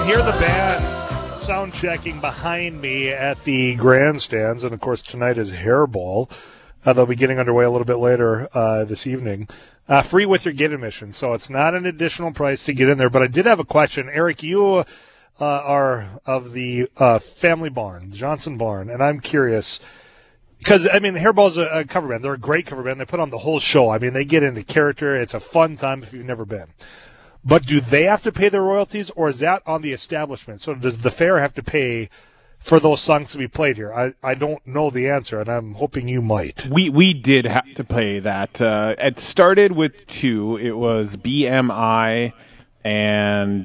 Hear the band sound checking behind me at the grandstands, and of course tonight is Hairball. They'll be getting underway a little bit later this evening. Free with your gate admission, so it's not an additional price to get in there. But I did have a question. Eric, you are of the family barn, the Johnson Barn, and I'm curious because, I mean, Hairball's a cover band. They're a great cover band. They put on the whole show. I mean, they get into character. It's a fun time if you've never been. But do they have to pay their royalties, or is that on the establishment? So does the fair have to pay for those songs to be played here? I don't know the answer, and I'm hoping you might. We did have to pay that. It started with two. It was BMI and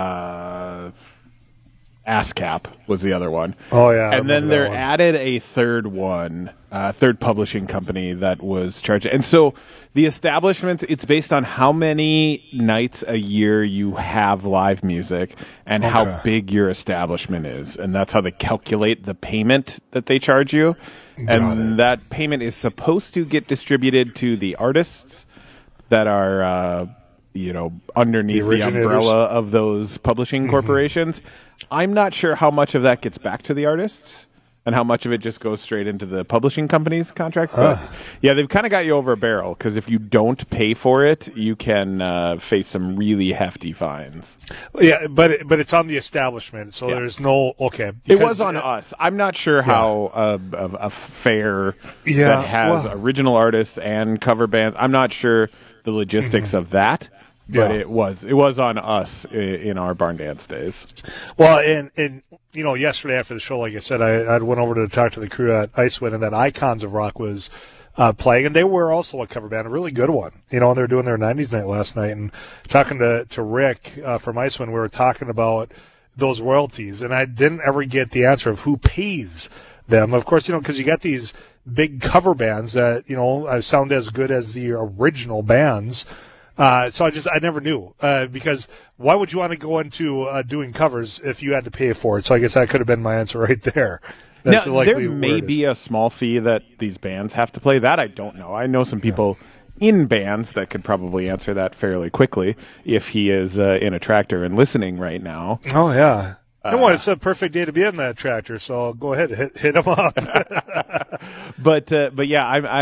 ASCAP was the other one. Oh, yeah. And then they're added a third one, third publishing company that was charged. And so the establishments, it's based on how many nights a year you have live music and how big your establishment is. And that's how they calculate the payment that they charge you. That payment is supposed to get distributed to the artists that are, underneath the umbrella of those publishing corporations. I'm not sure how much of that gets back to the artists and how much of it just goes straight into the publishing company's contract. But yeah, they've kind of got you over a barrel because if you don't pay for it, you can face some really hefty fines. Yeah, but it's on the establishment, so there's no It was on us. I'm not sure how a fair that has original artists and cover bands. I'm not sure the logistics of that. But it was on us in our barn dance days. Well, and yesterday after the show, like I said, I went over to talk to the crew at Icewind, and that Icons of Rock was playing, and they were also a cover band, a really good one. They were doing their 90s night last night, and talking to Rick from Icewind, we were talking about those royalties, and I didn't ever get the answer of who pays them. Of course, because you got these big cover bands that, sound as good as the original bands. So I never knew, because why would you want to go into doing covers if you had to pay for it? So I guess that could have been my answer right there. Now, there may be a small fee that these bands have to play. That I don't know. I know some people in bands that could probably answer that fairly quickly if he is in a tractor and listening right now. Oh, yeah. It's a perfect day to be in that tractor, so go ahead, hit him up. But yeah,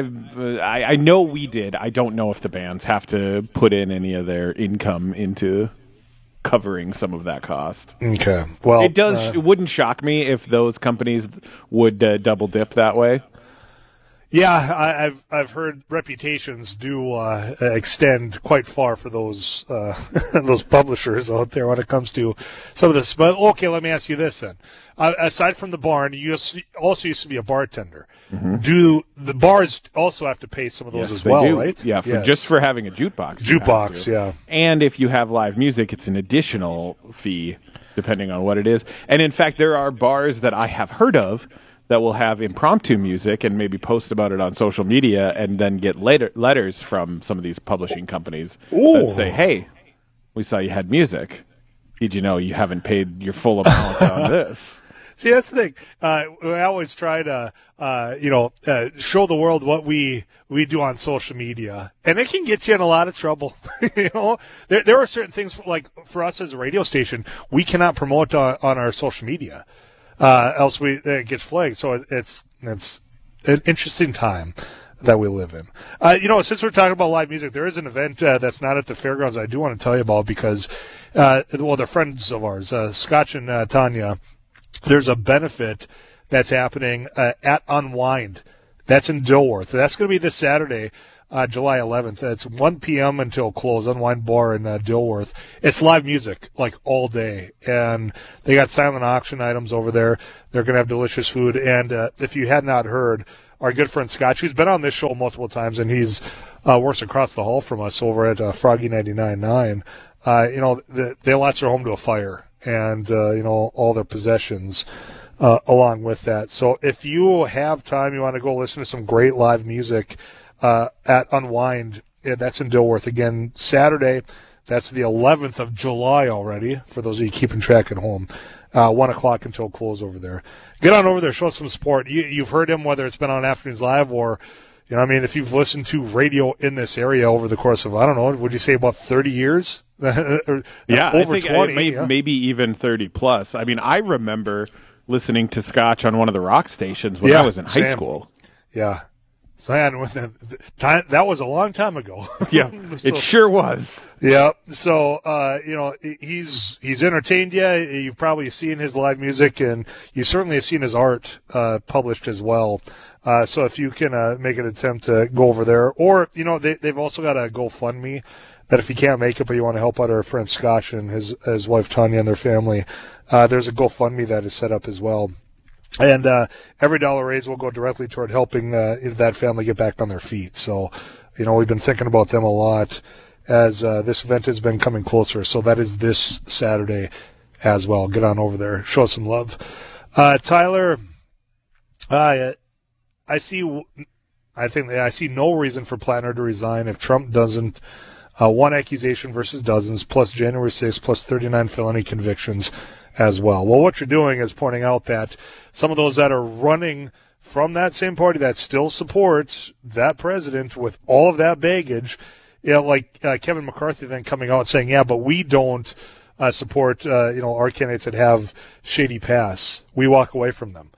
I know we did. I don't know if the bands have to put in any of their income into covering some of that cost. Okay, well, it does. It wouldn't shock me if those companies would double dip that way. Yeah, I've heard reputations do extend quite far for those those publishers out there when it comes to some of this. But okay, let me ask you this then. Aside from the barn, you also used to be a bartender. Mm-hmm. Do the bars also have to pay some of those as well, do. Right? Yeah, just for having a jukebox. Jukebox, yeah. And if you have live music, it's an additional fee depending on what it is. And in fact, there are bars that I have heard of that will have impromptu music and maybe post about it on social media and then get letters from some of these publishing companies that say, hey, we saw you had music. Did you know you haven't paid your full amount on this? See, that's the thing. We always try to, show the world what we do on social media, and it can get you in a lot of trouble. There are certain things, like for us as a radio station, we cannot promote on our social media. Else it gets flagged. So it's an interesting time that we live in. Since we're talking about live music, there is an event that's not at the fairgrounds I do want to tell you about because, they're friends of ours, Scotch and Tanya. There's a benefit that's happening at Unwind. That's in Dilworth. That's going to be this Saturday, July 11th. It's 1 p.m. until close, Unwind Bar in Dilworth. It's live music, like all day. And they got silent auction items over there. They're going to have delicious food. And if you had not heard, our good friend Scotch, who's been on this show multiple times, and he's works across the hall from us over at Froggy 99.9, they lost their home to a fire and, all their possessions along with that. So if you have time, you want to go listen to some great live music at Unwind. That's in Dilworth again Saturday. That's the 11th of July already, for those of you keeping track at home. 1 o'clock until close over there. Get on over there, show some support. You've heard him, whether it's been on Afternoons Live or, if you've listened to radio in this area over the course of, I don't know, would you say about 30 years? Yeah, over I think 20. maybe even 30 plus. I mean, I remember listening to Scotch on one of the rock stations when I was in high school. Yeah. Man, that was a long time ago. Yeah, it sure was. Yeah. So, he's entertained you. You've probably seen his live music, and you certainly have seen his art published as well. So if you can make an attempt to go over there, or they've also got a GoFundMe that if you can't make it but you want to help out our friend Scotch and his wife Tanya and their family, there's a GoFundMe that is set up as well. And every dollar raised will go directly toward helping that family get back on their feet. So, we've been thinking about them a lot as this event has been coming closer. So that is this Saturday as well. Get on over there. Show some love. Tyler, I see no reason for Plattner to resign if Trump doesn't. One accusation versus dozens, plus January 6th, plus 39 felony convictions as well. Well, what you're doing is pointing out that some of those that are running from that same party that still supports that president with all of that baggage, like Kevin McCarthy then coming out saying, yeah, but we don't support, our candidates that have shady past. We walk away from them.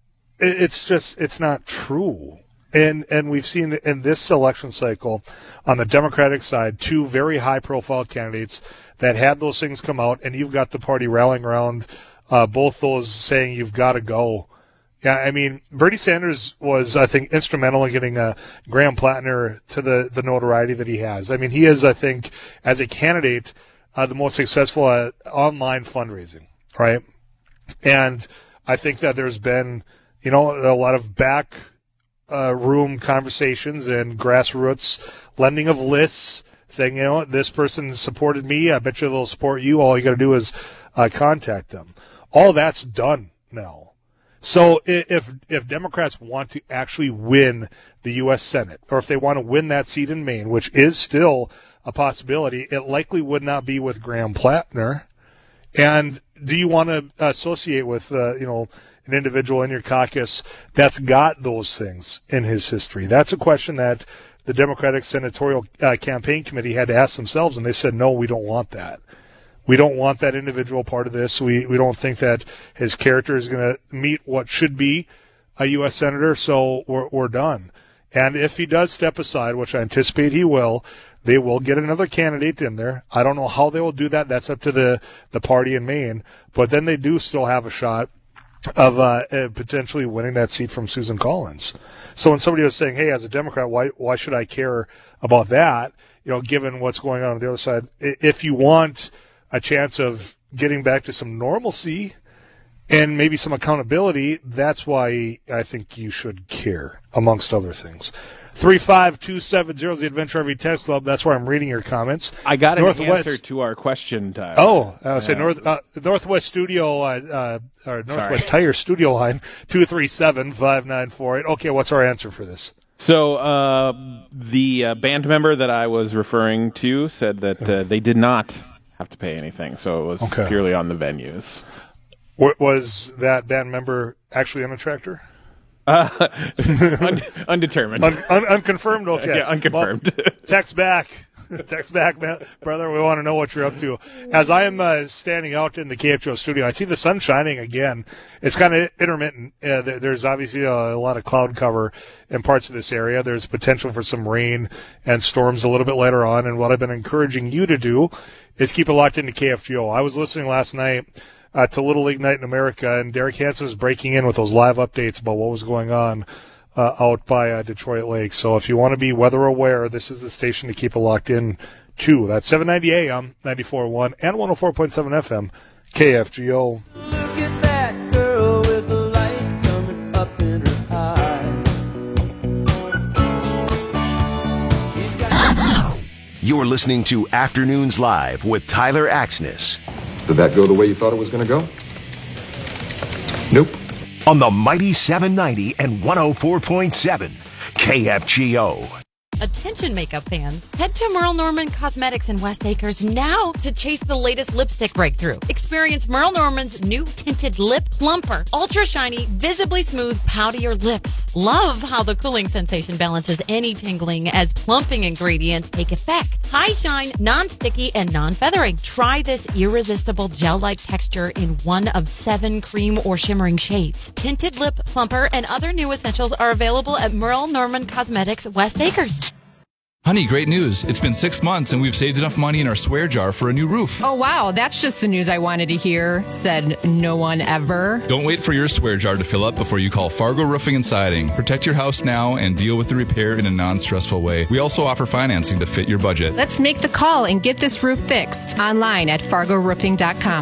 It's not true. And we've seen in this election cycle on the Democratic side, two very high-profile candidates that had those things come out, and you've got the party rallying around both those saying you've got to go. Yeah, I mean, Bernie Sanders was, I think, instrumental in getting Graham Plattner to the notoriety that he has. I mean, he is, I think, as a candidate, the most successful at online fundraising, right? And I think that there's been, a lot of back room conversations and grassroots lending of lists saying, this person supported me. I bet you they'll support you. All you got to do is contact them. All that's done now. So if Democrats want to actually win the U.S. Senate, or if they want to win that seat in Maine, which is still a possibility, it likely would not be with Graham Plattner. And do you want to associate with, an individual in your caucus that's got those things in his history? That's a question that the Democratic Senatorial Campaign Committee had to ask themselves, and they said, no, we don't want that. We don't want that individual part of this. We don't think that his character is going to meet what should be a U.S. Senator, so we're done. And if he does step aside, which I anticipate he will, they will get another candidate in there. I don't know how they will do that. That's up to the party in Maine. But then they do still have a shot of potentially winning that seat from Susan Collins. So when somebody was saying, hey, as a Democrat, why should I care about that, given what's going on the other side? If you want a chance of getting back to some normalcy and maybe some accountability, that's why I think you should care, amongst other things. 35270 is the Adventure RV Text Club. That's where I'm reading your comments. I got an answer to our question, Tyler. Oh, I would say Northwest Studio, or Northwest Tire Studio line, 237-5948. Okay, what's our answer for this? So the band member that I was referring to said that they did not have to pay anything, so it was purely on the venues. Was that band member actually on a tractor? Undetermined. Unconfirmed, okay. Yeah, unconfirmed. Well, text back, man, brother. We want to know what you're up to. As I am standing out in the KFGO studio, I see the sun shining again. It's kind of intermittent. There's obviously a lot of cloud cover in parts of this area. There's potential for some rain and storms a little bit later on. And what I've been encouraging you to do is keep it locked into KFGO. I was listening last night to Little League Night in America, and Derek Hansen was breaking in with those live updates about what was going on out by Detroit Lake. So if you want to be weather aware, this is the station to keep it locked in to. That's 790 AM, 94.1, and 104.7 FM, KFGO. Look at that girl with the light coming up in her eyes. You're listening to Afternoons Live with Tyler Axness. Did that go the way you thought it was going to go? Nope. On the mighty 790 and 104.7 KFGO. Attention makeup fans, head to Merle Norman Cosmetics in West Acres now to chase the latest lipstick breakthrough. Experience Merle Norman's new tinted lip plumper, ultra shiny, visibly smooth, powder lips. Love how the cooling sensation balances any tingling as plumping ingredients take effect. High shine, non-sticky, and non-feathering. Try this irresistible gel-like texture in one of 7 cream or shimmering shades. Tinted lip plumper and other new essentials are available at Merle Norman Cosmetics, West Acres. Honey, great news. It's been 6 months and we've saved enough money in our swear jar for a new roof. Oh, wow. That's just the news I wanted to hear, said no one ever. Don't wait for your swear jar to fill up before you call Fargo Roofing and Siding. Protect your house now and deal with the repair in a non-stressful way. We also offer financing to fit your budget. Let's make the call and get this roof fixed online at FargoRoofing.com.